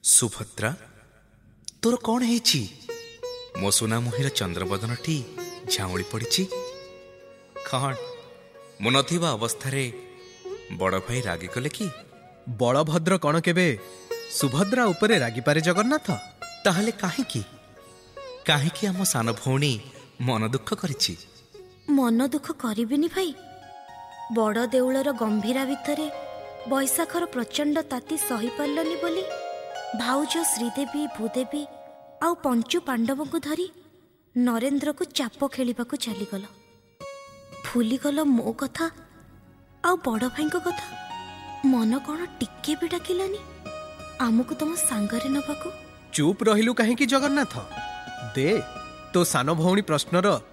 ସୁଭଦ୍ରା, ତୋର କ'ଣ ହେଇଛି? ମୋ ସୁନା ମୁହିଁର ଚନ୍ଦ୍ରବଦନଟି ଝାଉଁଳି ପଡ଼ିଛି। କ'ଣ ମୁଁ ନଥିବା ଅବସ୍ଥାରେ ବଡ଼ ଭାଇ ରାଗିଗଲେ କି? ବଳଭଦ୍ର କ'ଣ କେବେ ସୁଭଦ୍ରା ଉପରେ ରାଗିପାରେ ଜଗନ୍ନାଥ? ତାହେଲେ କାହିଁକି କାହିଁକି ଆମ ସାନ ଭଉଣୀ ମନ ଦୁଃଖ କରିଛି? ମନ ଦୁଃଖ କରିବିନି ଭାଇ। ବଡ଼ ଦେଉଳର ଗମ୍ଭୀରା ଭିତରେ ବୈଶାଖର ପ୍ରଚଣ୍ଡ ତାତି ସହିପାରିଲନି ବୋଲି ଭାଉଜ ଶ୍ରୀଦେବୀ, ଭୂଦେବୀ ଆଉ ପଞ୍ଚୁ ପାଣ୍ଡବଙ୍କୁ ଧରି ନରେନ୍ଦ୍ରକୁ ଚାପ ଖେଳିବାକୁ ଚାଲିଗଲ। ଭୁଲିଗଲ ମୋ କଥା ଆଉ ବଡ଼ ଭାଇଙ୍କ କଥା। ମନ କ'ଣ ଟିକେ ବି ଡାକିଲାନି ଆମକୁ ତମ ସାଙ୍ଗରେ ନେବାକୁ? ଚୁପ୍ ରହିଲୁ କାହିଁକି ଜଗନ୍ନାଥ? ଦେ ତୋ ସାନ ଭଉଣୀ ପ୍ରଶ୍ନର